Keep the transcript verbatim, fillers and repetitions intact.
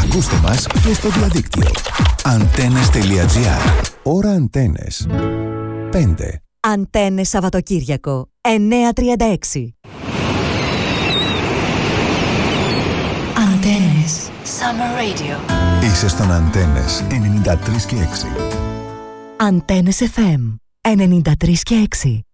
Ακούστε μας και στο διαδίκτυο. Αντένες τελεία τζι άρ. Ώρα Αντένες. πέντε. Αντένες Σαββατοκύριακο, εννέα τριάντα έξι. Αντένες Summer Radio. Είσαι στον Αντένες ενενήντα τρία και έξι. Αντένες εφ εμ ενενήντα τρία και έξι.